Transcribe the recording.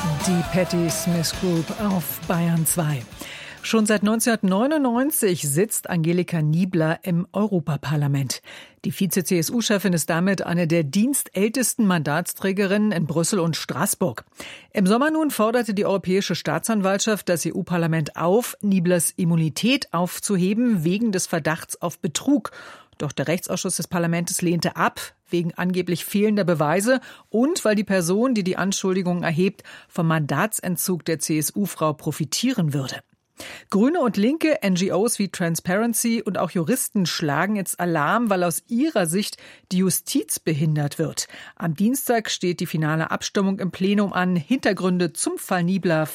Die Patti Smith Group auf Bayern 2. Schon seit 1999 sitzt Angelika Niebler im Europaparlament. Die Vize-CSU-Chefin ist damit eine der dienstältesten Mandatsträgerinnen in Brüssel und Straßburg. Im Sommer nun forderte die Europäische Staatsanwaltschaft das EU-Parlament auf, Nieblers Immunität aufzuheben wegen des Verdachts auf Betrug. Doch der Rechtsausschuss des Parlaments lehnte ab, wegen angeblich fehlender Beweise und weil die Person, die die Anschuldigungen erhebt, vom Mandatsentzug der CSU-Frau profitieren würde. Grüne und Linke, NGOs wie Transparency und auch Juristen schlagen jetzt Alarm, weil aus ihrer Sicht die Justiz behindert wird. Am Dienstag steht die finale Abstimmung im Plenum an. Hintergründe zum Fall Niebler